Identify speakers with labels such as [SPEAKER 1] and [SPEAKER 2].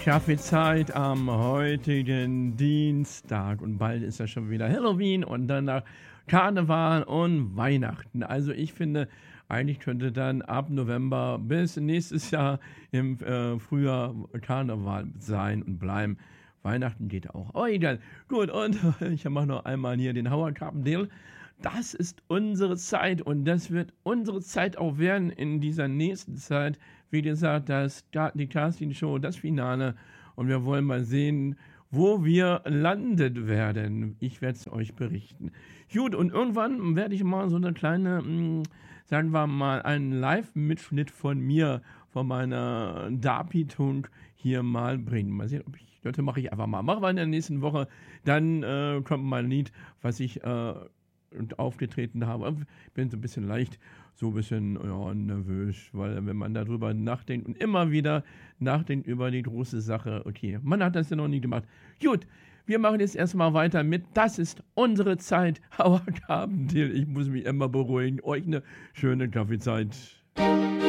[SPEAKER 1] Kaffeezeit am heutigen Dienstag und bald ist ja schon wieder Halloween und danach Karneval und Weihnachten. Also ich finde, eigentlich könnte dann ab November bis nächstes Jahr im Frühjahr Karneval sein und bleiben. Weihnachten geht auch. Oh, egal. Gut, und ich mache noch einmal hier den Howard Carpendale. Das ist unsere Zeit und das wird unsere Zeit auch werden in dieser nächsten Zeit. Wie gesagt, die Casting-Show, das Finale. Und wir wollen mal sehen, wo wir landet werden. Ich werde es euch berichten. Gut, und irgendwann werde ich mal so eine kleine, sagen wir mal, einen Live-Mitschnitt von mir, von meiner Darbietung hier mal bringen. Mal sehen, ob ich, das mache ich einfach mal. Machen wir in der nächsten Woche. Dann kommt mein Lied, was ich und aufgetreten habe. Ich bin so ein bisschen leicht, so ein bisschen nervös, weil wenn man darüber nachdenkt und immer wieder nachdenkt über die große Sache, okay, man hat das ja noch nie gemacht. Gut, wir machen jetzt erstmal weiter mit Das ist unsere Zeit. Howard Carpendale, ich muss mich immer beruhigen. Euch eine schöne Kaffeezeit.